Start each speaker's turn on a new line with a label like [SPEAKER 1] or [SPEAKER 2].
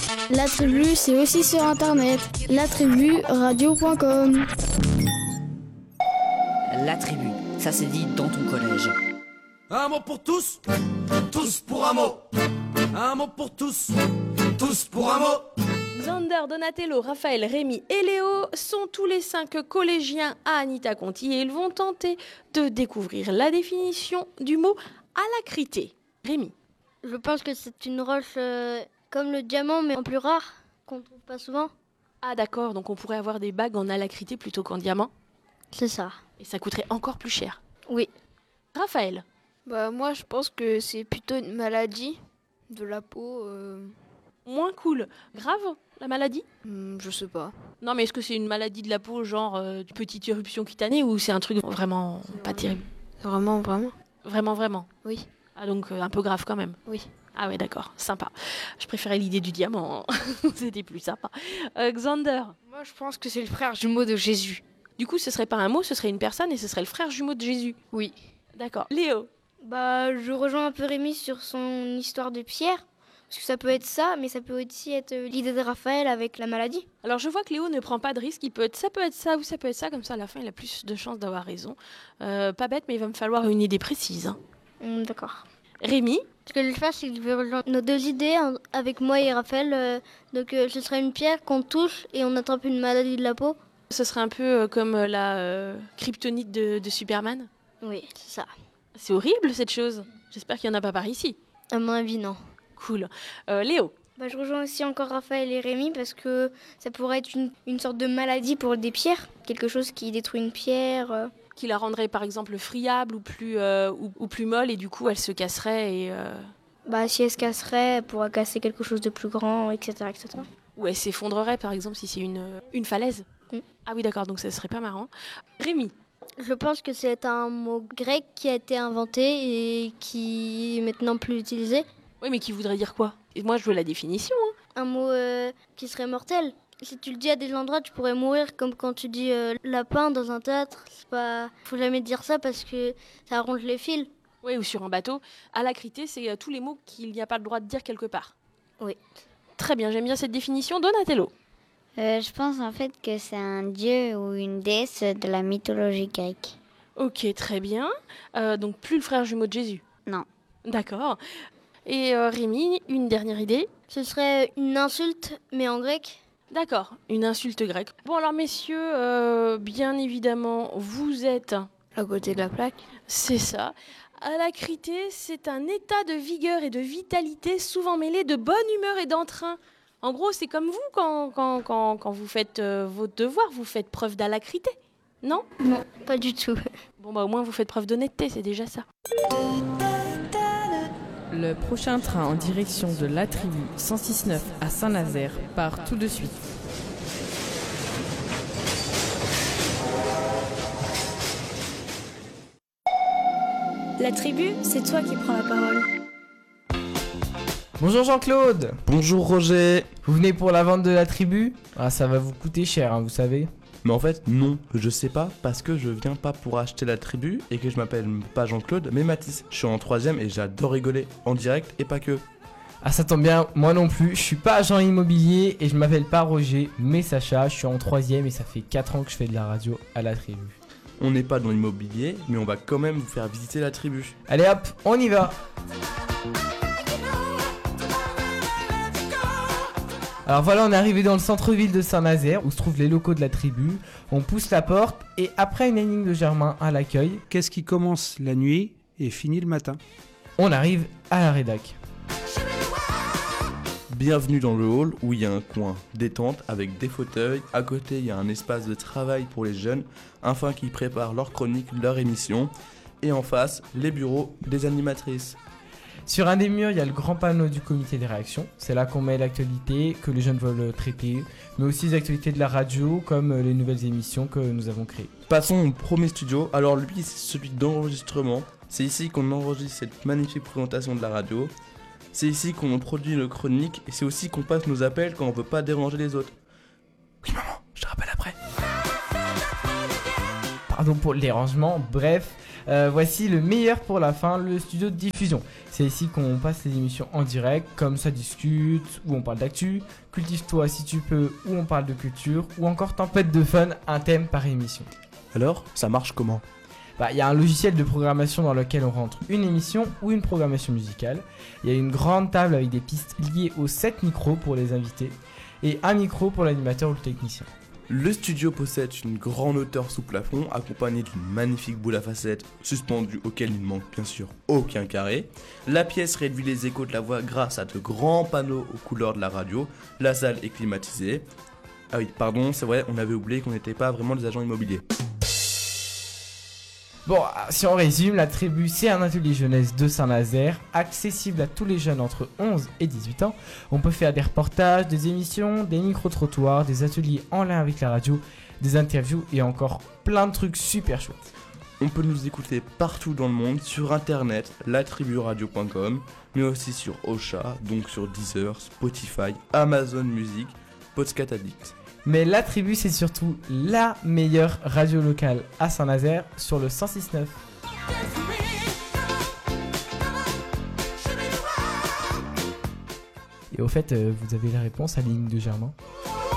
[SPEAKER 1] La tribu, c'est aussi sur internet. latriburadio.com.
[SPEAKER 2] La tribu, ça s'est dit dans ton collège.
[SPEAKER 3] Un mot pour tous, tous pour un mot. Un mot pour tous, tous pour un mot.
[SPEAKER 4] Xander, Donatello, Raphaël, Rémi et Léo sont tous les 5 collégiens à Anita Conti et ils vont tenter de découvrir la définition du mot alacrité. Rémi.
[SPEAKER 5] Je pense que c'est une roche comme le diamant, mais en plus rare, qu'on ne trouve pas souvent.
[SPEAKER 4] Ah d'accord, donc on pourrait avoir des bagues en alacrité plutôt qu'en diamant.
[SPEAKER 5] C'est ça.
[SPEAKER 4] Et ça coûterait encore plus cher.
[SPEAKER 5] Oui.
[SPEAKER 4] Raphaël.
[SPEAKER 6] Moi, je pense que c'est plutôt une maladie de la peau.
[SPEAKER 4] Moins cool. Grave, la maladie ?
[SPEAKER 6] Je sais pas.
[SPEAKER 4] Non, mais est-ce que c'est une maladie de la peau, genre petite éruption cutanée, ou c'est un truc vraiment pas terrible ?
[SPEAKER 6] Vraiment.
[SPEAKER 4] Vraiment.
[SPEAKER 6] Oui.
[SPEAKER 4] Ah, donc un peu grave quand même.
[SPEAKER 6] Oui.
[SPEAKER 4] Ah ouais, d'accord, sympa. Je préférais l'idée du diamant, c'était plus sympa. Xander.
[SPEAKER 6] Moi, je pense que c'est le frère jumeau de Jésus.
[SPEAKER 4] Du coup, ce serait pas un mot, ce serait une personne et ce serait le frère jumeau de Jésus.
[SPEAKER 6] Oui.
[SPEAKER 4] D'accord. Léo.
[SPEAKER 5] Je rejoins un peu Rémi sur son histoire de Pierre. Parce que ça peut être ça, mais ça peut aussi être l'idée de Raphaël avec la maladie.
[SPEAKER 4] Alors je vois que Léo ne prend pas de risque, ça peut être ça ou ça peut être ça, comme ça à la fin il a plus de chances d'avoir raison. Pas bête, mais il va me falloir une idée précise.
[SPEAKER 5] D'accord.
[SPEAKER 4] Rémi.
[SPEAKER 5] Ce que je vais faire, c'est que je vais rejoindre nos 2 idées avec moi et Raphaël. Ce serait une pierre qu'on touche et on attrape une maladie de la peau.
[SPEAKER 4] Ce serait un peu comme la kryptonite de Superman.
[SPEAKER 5] Oui, c'est ça.
[SPEAKER 4] C'est horrible cette chose. J'espère qu'il n'y en a pas par ici.
[SPEAKER 5] À mon avis, non.
[SPEAKER 4] Cool. Léo.
[SPEAKER 5] Je rejoins aussi encore Raphaël et Rémi parce que ça pourrait être une sorte de maladie pour des pierres. Quelque chose qui détruit une pierre.
[SPEAKER 4] Qui la rendrait par exemple friable ou plus molle et du coup elle se casserait et...
[SPEAKER 5] Si elle se casserait, elle pourrait casser quelque chose de plus grand, etc.
[SPEAKER 4] Ou elle s'effondrerait par exemple si c'est une falaise. Ah oui d'accord, donc ça serait pas marrant. Rémi.
[SPEAKER 5] Je pense que c'est un mot grec qui a été inventé et qui est maintenant plus utilisé.
[SPEAKER 4] Oui, mais qui voudrait dire quoi ? Et moi, je veux la définition.
[SPEAKER 5] Un mot qui serait mortel. Si tu le dis à des endroits, tu pourrais mourir, comme quand tu dis lapin dans un théâtre. Faut jamais dire ça parce que ça ronge les fils.
[SPEAKER 4] Oui, ou sur un bateau. Alacrité, c'est tous les mots qu'il n'y a pas le droit de dire quelque part.
[SPEAKER 5] Oui.
[SPEAKER 4] Très bien, j'aime bien cette définition. Donatello.
[SPEAKER 7] Je pense en fait que c'est un dieu ou une déesse de la mythologie grecque.
[SPEAKER 4] Ok, très bien. Donc plus le frère jumeau de Jésus.
[SPEAKER 7] Non.
[SPEAKER 4] D'accord. Et Rémi, une dernière idée.
[SPEAKER 5] Ce serait une insulte, mais en grec.
[SPEAKER 4] D'accord, une insulte grecque. Bon alors messieurs, bien évidemment, vous êtes...
[SPEAKER 6] À côté de la plaque.
[SPEAKER 4] C'est ça. Alacrité, c'est un état de vigueur et de vitalité souvent mêlé de bonne humeur et d'entrain. En gros, c'est comme vous quand vous faites vos devoirs, vous faites preuve d'alacrité, non ?
[SPEAKER 5] Non, pas du tout.
[SPEAKER 4] Bon au moins vous faites preuve d'honnêteté, c'est déjà ça.
[SPEAKER 8] Le prochain train en direction de la tribu 106.9 à Saint-Nazaire part tout de suite.
[SPEAKER 1] La tribu, c'est toi qui prends la parole.
[SPEAKER 9] Bonjour Jean-Claude.
[SPEAKER 10] Bonjour Roger.
[SPEAKER 9] Vous venez pour la vente de la tribu ? Ça va vous coûter cher, vous savez.
[SPEAKER 10] Mais en fait, non, je sais pas, parce que je viens pas pour acheter la tribu et que je m'appelle pas Jean-Claude, mais Mathis. Je suis en 3ème et j'adore rigoler, en direct et pas que.
[SPEAKER 9] Ça tombe bien, moi non plus, je suis pas agent immobilier et je m'appelle pas Roger, mais Sacha, je suis en 3ème et ça fait 4 ans que je fais de la radio à la tribu.
[SPEAKER 10] On n'est pas dans l'immobilier, mais on va quand même vous faire visiter la tribu.
[SPEAKER 9] Allez hop, on y va. Alors voilà, on est arrivé dans le centre-ville de Saint-Nazaire où se trouvent les locaux de la tribu. On pousse la porte et après une énigme de Germain à l'accueil,
[SPEAKER 11] qu'est-ce qui commence la nuit et finit le matin ?
[SPEAKER 9] On arrive à la rédac.
[SPEAKER 10] Bienvenue dans le hall où il y a un coin détente avec des fauteuils. À côté, il y a un espace de travail pour les jeunes afin qu'ils préparent leur chronique, leur émission. Et en face, les bureaux des animatrices.
[SPEAKER 9] Sur un des murs, il y a le grand panneau du comité des réactions. C'est là qu'on met l'actualité que les jeunes veulent traiter, mais aussi les actualités de la radio, comme les nouvelles émissions que nous avons créées.
[SPEAKER 10] Passons au premier studio. Alors lui, c'est celui d'enregistrement. C'est ici qu'on enregistre cette magnifique présentation de la radio. C'est ici qu'on produit nos chroniques et c'est aussi qu'on passe nos appels quand on veut pas déranger les autres. Oui maman, je te rappelle après.
[SPEAKER 9] Pardon pour le dérangement, bref. Voici le meilleur pour la fin, le studio de diffusion. C'est ici qu'on passe les émissions en direct, comme Ça discute, où on parle d'actu, Cultive-toi si tu peux, où on parle de culture, ou encore Tempête de fun, un thème par émission.
[SPEAKER 10] Alors, ça marche comment ?
[SPEAKER 9] Il y a un logiciel de programmation dans lequel on rentre une émission ou une programmation musicale. Il y a une grande table avec des pistes liées aux 7 micros pour les invités et un micro pour l'animateur ou le technicien.
[SPEAKER 10] Le studio possède une grande hauteur sous plafond, accompagnée d'une magnifique boule à facettes suspendue auquel il ne manque bien sûr aucun carré. La pièce réduit les échos de la voix grâce à de grands panneaux aux couleurs de la radio. La salle est climatisée. Ah oui, pardon, c'est vrai, on avait oublié qu'on n'était pas vraiment des agents immobiliers.
[SPEAKER 9] Bon, si on résume, la tribu, c'est un atelier jeunesse de Saint-Nazaire, accessible à tous les jeunes entre 11 et 18 ans. On peut faire des reportages, des émissions, des micro-trottoirs, des ateliers en lien avec la radio, des interviews et encore plein de trucs super chouettes.
[SPEAKER 10] On peut nous écouter partout dans le monde, sur internet, latriburadio.com, mais aussi sur Ocha, donc sur Deezer, Spotify, Amazon Music, Podcast Addict.
[SPEAKER 9] Mais la tribu, c'est surtout la meilleure radio locale à Saint-Nazaire sur le 106.9. Et au fait, vous avez la réponse à l'énigme de Germain ?